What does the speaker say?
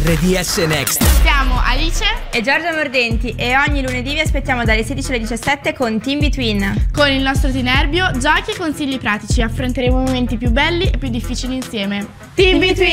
RDS Next. Siamo Alice e Giorgia Mordenti e ogni lunedì vi aspettiamo dalle 16 alle 17 con Team Between. Con il nostro Tinerbio, giochi e consigli pratici affronteremo i momenti più belli e più difficili insieme. Team Between!